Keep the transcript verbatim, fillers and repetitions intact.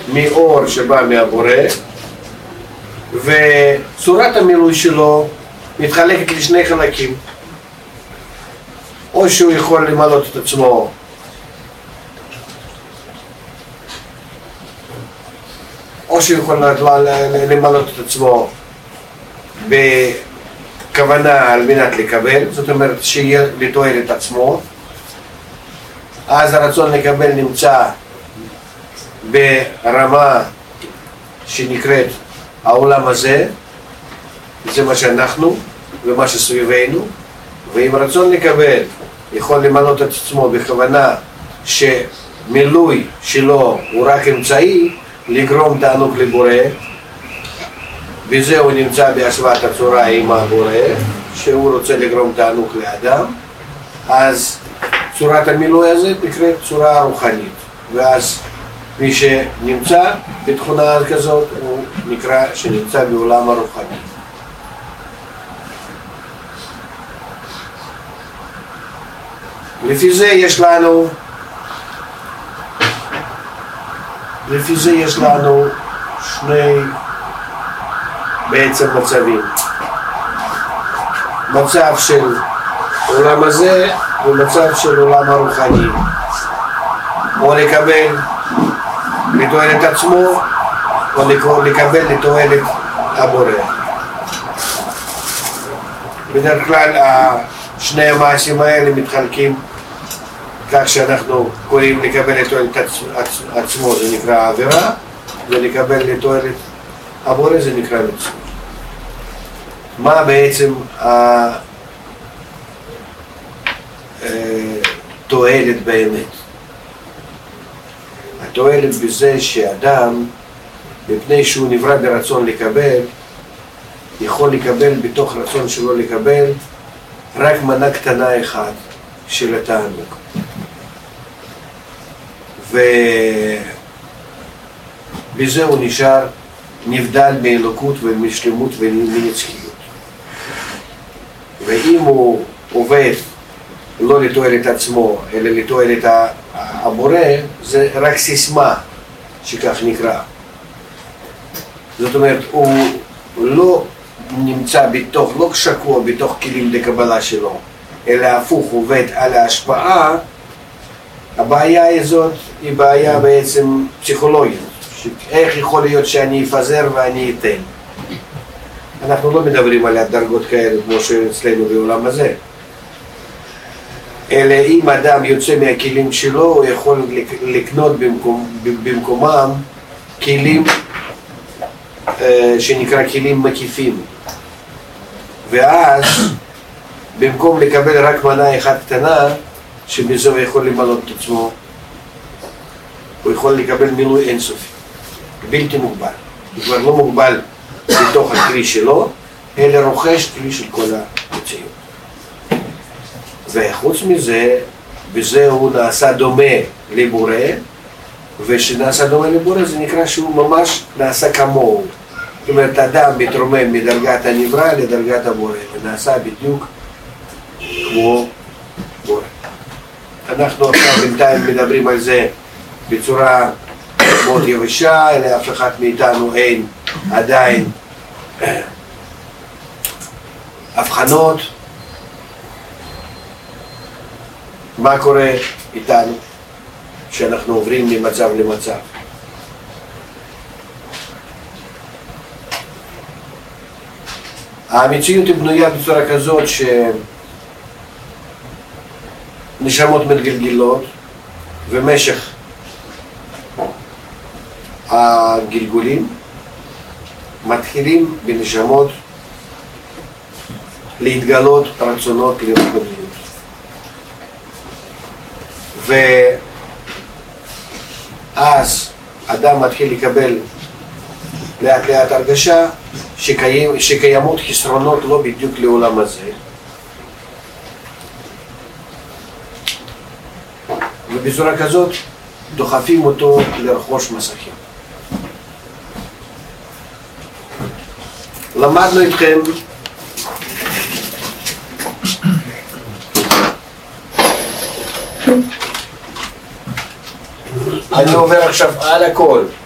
מאור שבא מהבורא, וצורת המילוי שלו מתחלקת לשני חלקים. או שהוא יכול למלות את עצמו או שהוא יכול למלות את עצמו בכוונה על מנת לקבל, זאת אומרת שיהיה לתועל את עצמו, אז הרצון לקבל נמצא ברמה שנקראת העולם הזה, זה מה שאנחנו ומה שסביבנו, ואם רצון לקבל יכול למלות את עצמו בכוונה שמילוי שלו הוא רק אמצעי לגרום תענוג לבורא, בזה הוא נמצא בהשוואת הצורה עם הבורא, שהוא רוצה לגרום תענוג לאדם, אז צורת המילוי הזה נקראת צורה רוחנית, ואז מי שנמצא בתכונה כזאת הוא נקרא שנמצא בעולם הרוחני. לפי זה יש לנו לפי זה יש לנו שני בעצם מצבים, מצב של עולם הזה ומצב של עולם הרוחני, או לקבל לתועלת עצמו או לקבל לתועלת הבורא. בדרך כלל שני המעשים האלה מתחלקים כך שאנחנו קוראים לקבל לתועלת עצמו זה נקרא עבירה, ולקבל לתועלת הבורא זה נקרא מצווה. מה בעצם התועלת באמת? התועלת בזה שאדם, מפני שהוא נברא ברצון לקבל, יכול לקבל בתוך רצון שלו לקבל רק מנה קטנה אחת של התענוג. ובזה הוא נשאר נבדל מאלוקות ומשלמות ומנצחיות. ואם הוא עובד לא לתועלת עצמו אלא לתועלת הבורא, זה רק סיסמה שכך נקרא. זאת אומרת, הוא לא נמצא בתוך, לא שקוע בתוך כלים לקבלה שלו, אלא הפוך עובד על ההשפעה. הבעיה הזאת היא בעיה בעצם פסיכולוגית, איך יכול להיות שאני אפזר ואני אתן. אנחנו לא מדברים על הדרגות כאלה כמו שאצלנו בעולם הזה, אלא אם אדם יוצא מהכלים שלו הוא יכול לקנות במקום, במקומם כלים שנקרא כלים מקיפים, ואז במקום לקבל רק מנה אחת קטנה שבזה הוא יכול למלות את עצמו, הוא יכול לקבל מילוי אינסופי בלתי מוגבל. הוא כבר לא מוגבל בתוך הכלי שלו אלא רוכש כלי של כל המציאות. וחוץ מזה, בזה הוא נעשה דומה לבורא, ושנעשה דומה לבורא זה נקרא שהוא ממש נעשה כמוהו. זאת אומרת, אדם מתרומם מדרגת הנברא לדרגת הבורא, ונעשה בדיוק כמו בורא. אנחנו עכשיו בינתיים מדברים על זה בצורה מאוד יבשה, אלא אף אחד מאיתנו אין עדיין הבחנות מה קורה איתנו כשאנחנו עוברים ממצב למצב. המציאות היא בנויה בצורה כזאת שנשמות מתגלגלות, ומשך הגלגולים מתחילים בנשמות להתגלות רצונות לרוחניות. ואז אדם מתחיל לקבל לאט לאט הרגשה שקיים, שקיימות חסרונות לא בדיוק לעולם הזה, ובצורה כזאת דוחפים אותו לרכוש מסכים. למדנו איתכם אני עובר עכשיו על הכל